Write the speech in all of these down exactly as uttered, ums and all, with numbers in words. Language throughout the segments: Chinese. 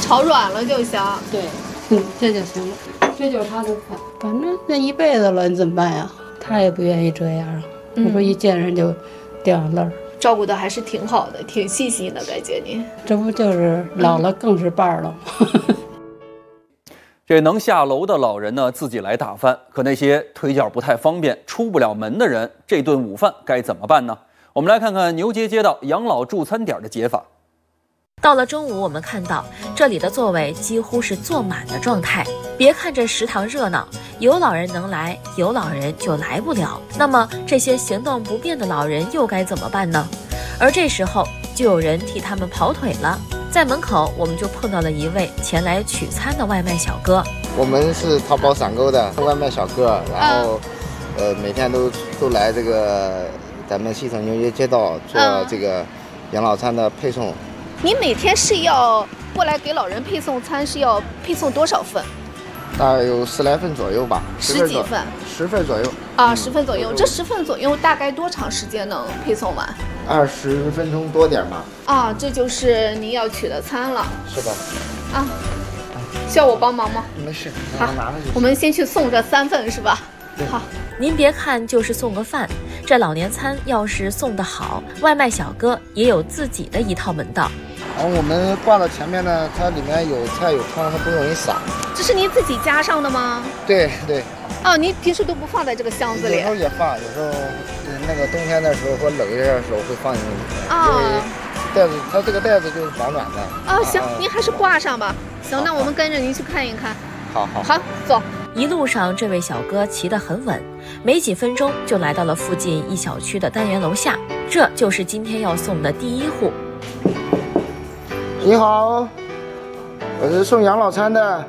炒软了就行。 对，嗯，这就行了。这就是他的饭，反正那一辈子了，你怎么办呀？他也不愿意这样啊。我说一见人就掉眼泪儿。 照顾的还是挺好的，挺细心的，感觉您。 这不就是老了更是伴儿了。 这能下楼的老人呢，自己来打饭；可那些腿脚不太方便、出不了门的人，这顿午饭该怎么办呢？我们来看看牛街街道养老助餐点的解法。 到了中午，我们看到这里的座位几乎是坐满的状态。别看这食堂热闹，有老人能来，有老人就来不了。那么这些行动不便的老人又该怎么办呢？而这时候就有人替他们跑腿了。在门口，我们就碰到了一位前来取餐的外卖小哥。 我们是淘宝闪购的外卖小哥，然后，呃，每天都都来这个咱们西城牛街街道做这个养老餐的配送。 你每天是要过来给老人配送餐，是要配送多少份？ 大概有十来份左右吧。 十几份？ 十份左右。 啊，十份左右。这十份左右大概多长时间能配送完？ 二十分钟多点嘛。 啊，这就是您要取的餐了。 是的。 啊，需要我帮忙吗？ 没事。 好，我们先去送这三份是吧？好。 您别看就是送个饭，这老年餐要是送得好，外卖小哥也有自己的一套门道。 然后我们挂到前面呢，它里面有菜有汤，它不容易洒。 这是您自己加上的吗？ 对对。 哦，您平时都不放在这个箱子里？ 有时候也放，有时候那个冬天的时候或冷一点的时候会放进去。 啊。 因为袋子，它这个袋子就是保暖的。 哦，行，您还是挂上吧。行，那我们跟着您去看一看。 好好好，走。 一路上，这位小哥骑得很稳，没几分钟就来到了附近一小区的单元楼下。这就是今天要送的第一户。 你好，我是送养老餐的。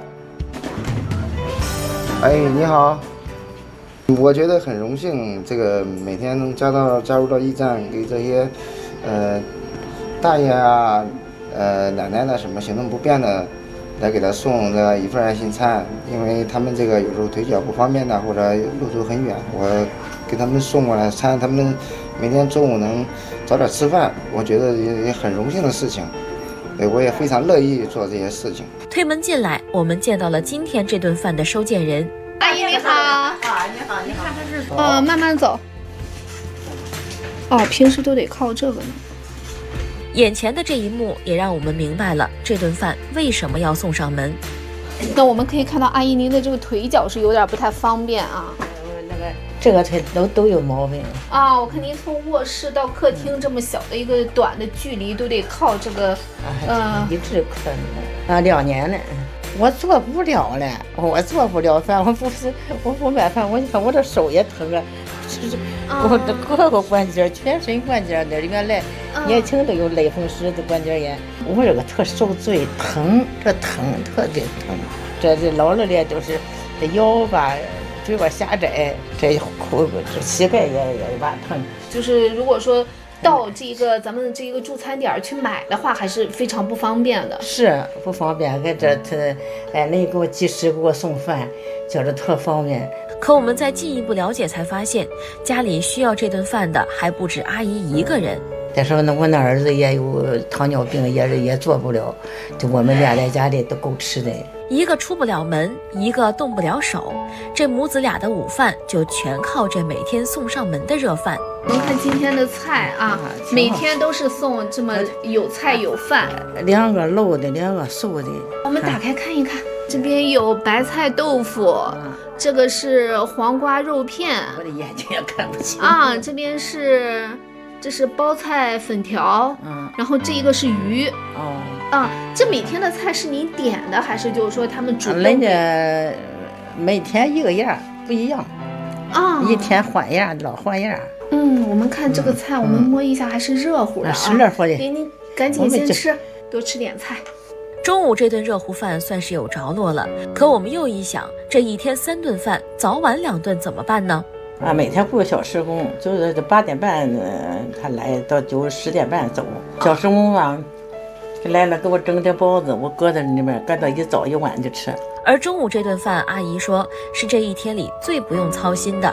哎，你好，我觉得很荣幸，这个每天能加到加入到驿站，给这些呃大爷啊、呃奶奶呢什么行动不便的。来给他送这一份爱心餐，因为他们这个有时候腿脚不方便的，或者路途很远，我给他们送过来餐，他们每天中午能早点吃饭，我觉得也也很荣幸的事情。对，我也非常乐意做这些事情。 推门进来，我们见到了今天这顿饭的收件人。 阿姨你好。啊， 你好，你看这是。 哦，慢慢走。哦，平时都得靠这个呢。 眼前的这一幕也让我们明白了这顿饭为什么要送上门。 那我们可以看到阿姨您的这个腿脚是有点不太方便啊。 那个这个腿都都有毛病啊。我看您从卧室到客厅这么小的一个短的距离都得靠这个， 嗯，一直靠着啊，两年了。我做不了了，我做不了饭，我不是我不买饭，我你看我这手也疼啊。我的各个关节，全身关节那原来年轻都有类风湿的关节炎，我这个特受罪，疼，这疼特别疼。这这老了的就是这腰吧，嘴巴狭窄，这裤这膝盖也也一把疼。 就是如果说到这个咱们这个助餐点去买的话，还是非常不方便的。 是不方便，给这他哎，那给我及时给我送饭，觉着特方便。 可我们再进一步了解才发现，家里需要这顿饭的还不止阿姨一个人。 再说呢，我那儿子也有糖尿病，也是也做不了，就我们俩在家里都够吃的。 一个出不了门，一个动不了手，这母子俩的午饭就全靠这每天送上门的热饭。 您看今天的菜啊，啊每天都是送这么有菜有饭， 两个漏的，两个熟的。 我们打开看一看，这边有白菜豆腐。啊这个是黄瓜肉片， 我的眼睛也看不清啊。这边是，这是包菜粉条，嗯，然后这一个是鱼，哦，啊，这每天的菜是您点的，还是就是说他们主动？ 人家每天一个样不一样，啊，一天换样，老换样。 嗯，我们看这个菜，嗯、我们摸一下，还是热乎的啊， 是热乎的。 您您赶紧先吃，多吃点菜。 中午这顿热乎饭算是有着落了，可我们又一想，这一天三顿饭，早晚两顿怎么办呢？ 啊，每天雇小时工，就是八点半、呃、他来到九十点半走。小时工啊，来了给我蒸点包子，我搁在里面，搁到一早一晚就吃。 而中午这顿饭，阿姨说是这一天里最不用操心的。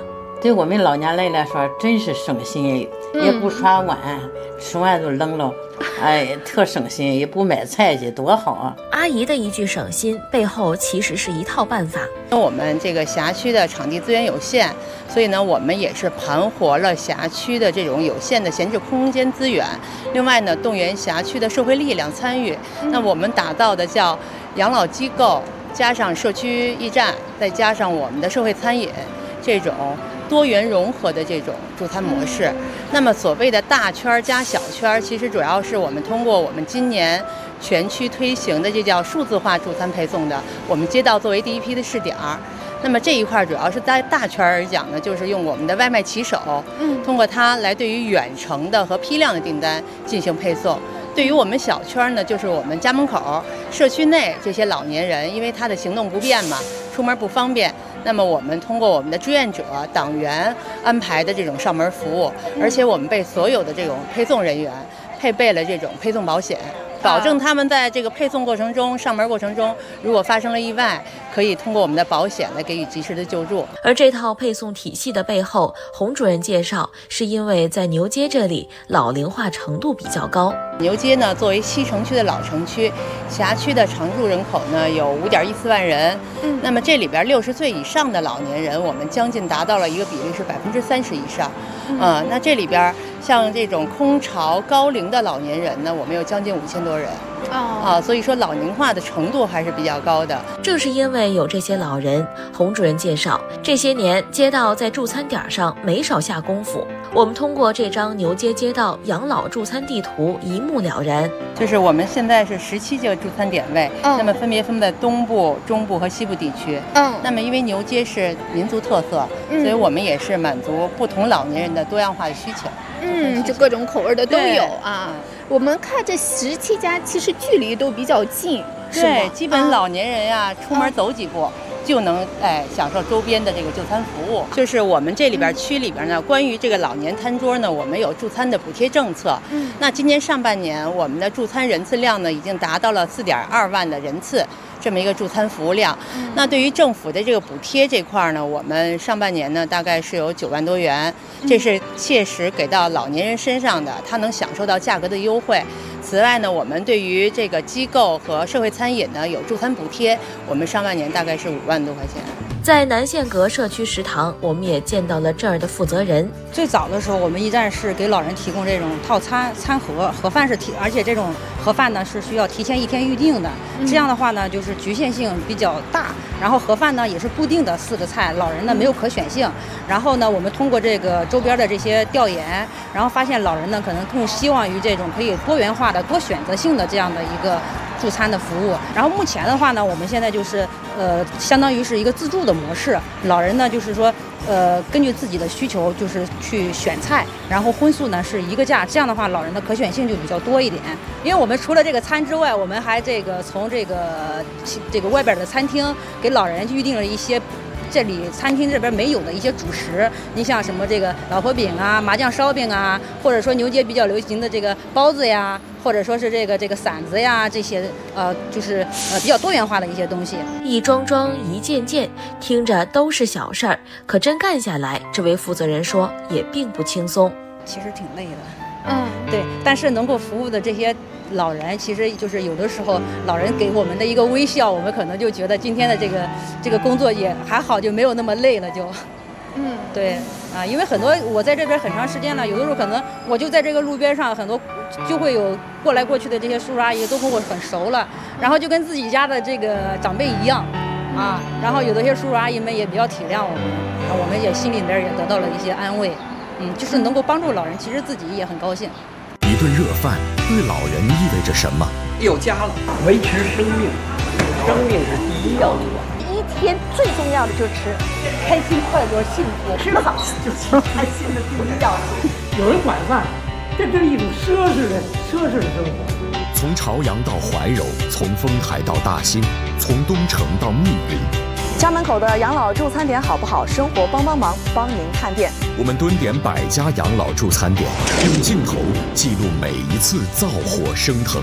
对我们老年人来说真是省心，也不刷碗，吃完就扔了，哎，特省心，也不买菜去，多好啊！ 阿姨的一句省心背后其实是一套办法。 我们这个辖区的场地资源有限，所以呢，我们也是盘活了辖区的这种有限的闲置空间资源。另外呢，动员辖区的社会力量参与。那我们打造的叫养老机构，加上社区驿站，再加上我们的社会餐饮，这种多元融合的这种助餐模式。那么所谓的大圈加小圈，其实主要是我们通过我们今年全区推行的这叫数字化助餐配送的，我们街道作为第一批的试点儿。那么这一块主要是在大圈而讲呢，就是用我们的外卖骑手，嗯，通过它来对于远程的和批量的订单进行配送。对于我们小圈呢，就是我们家门口、社区内这些老年人，因为他的行动不便嘛，出门不方便。那么我们通过我们的志愿者、党员安排的这种上门服务，而且我们被所有的这种配送人员配备了这种配送保险，保证他们在这个配送过程中、上门过程中，如果发生了意外，可以通过我们的保险来给予及时的救助。 而这套配送体系的背后，洪主任介绍，是因为在牛街这里老龄化程度比较高。 牛街呢，作为西城区的老城区，辖区的常住人口呢有五点一四万人。嗯，那么这里边六十岁以上的老年人，我们将近达到了一个比例是百分之三十以上。嗯、呃，那这里边像这种空巢高龄的老年人呢，我们有将近五千多人。哦，啊，所以说老龄化的程度还是比较高的。 正是因为有这些老人，洪主任介绍，这些年街道在助餐点上没少下功夫。我们通过这张牛街街道养老助餐地图一目了然。 就是我们现在是十七个助餐点位，嗯、那么分别分在东部、中部和西部地区。嗯，那么因为牛街是民族特色，嗯、所以我们也是满足不同老年人的多样化的需求。 嗯，就各种口味的都有啊。我们看这十七家，其实距离都比较近， 对，基本老年人呀、啊，出门走几步。就能哎享受周边的这个就餐服务。就是我们这里边区里边呢，关于这个老年餐桌呢，我们有助餐的补贴政策。嗯，那今年上半年我们的助餐人次量呢，已经达到了四点二万的人次，这么一个助餐服务量。嗯、那对于政府的这个补贴这块呢，我们上半年呢大概是有九万多元，这是切实给到老年人身上的，他能享受到价格的优惠。此外呢，我们对于这个机构和社会餐饮呢有助餐补贴，我们上半年大概是五万多块钱。 在南线阁社区食堂，我们也见到了这儿的负责人。 最早的时候，我们驿站是给老人提供这种套餐餐盒，盒饭是提，而且这种盒饭呢是需要提前一天预定的。嗯、这样的话呢，就是局限性比较大。然后盒饭呢也是固定的四个菜，老人呢没有可选性。然后呢，我们通过这个周边的这些调研，然后发现老人呢可能更希望于这种可以多元化的、多选择性的这样的一个助餐的服务。然后目前的话呢，我们现在就是呃，相当于是一个自助的模式，老人呢就是说呃，根据自己的需求就是去选菜，然后荤素呢是一个价，这样的话老人的可选性就比较多一点。因为我们除了这个餐之外，我们还这个从这个这个外边的餐厅给老人预定了一些这里餐厅这边没有的一些主食，你像什么这个老婆饼啊、麻酱烧饼啊，或者说牛街比较流行的这个包子呀，或者说是这个这个馓子呀，这些呃就是呃比较多元化的一些东西。 一桩桩一件件，听着都是小事儿，可真干下来，这位负责人说也并不轻松， 其实挺累的。嗯，对，但是能够服务的这些老人，其实就是有的时候老人给我们的一个微笑，我们可能就觉得今天的这个这个工作也还好，就没有那么累了就。嗯，对啊，因为很多我在这边很长时间了，有的时候可能我就在这个路边上，很多就会有过来过去的这些叔叔阿姨都跟我很熟了，然后就跟自己家的这个长辈一样啊，然后有的些叔叔阿姨们也比较体谅我们，啊，我们也心里边也得到了一些安慰。嗯，就是能够帮助老人，其实自己也很高兴。 一顿热饭对老人意味着什么？ 有家了，维持生命，生命是第一要务。 一天最重要的就是吃，开心、快乐、幸福，吃得好就是开心的第一要素。 有人管饭，这是一种奢侈的奢侈的生活。 从朝阳到怀柔，从丰台到大兴，从东城到密云。 家门口的养老助餐点好不好？生活帮帮忙，帮您看店。 我们蹲点百家养老助餐点，用镜头记录每一次灶火升腾。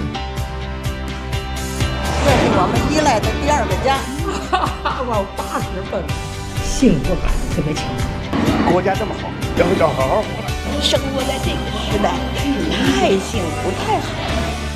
这是我们依赖的第二个家， 哈哈，往八十分，幸福感特别强。 国家这么好，要要好好活。 生活在这个时代，太幸福，太好了。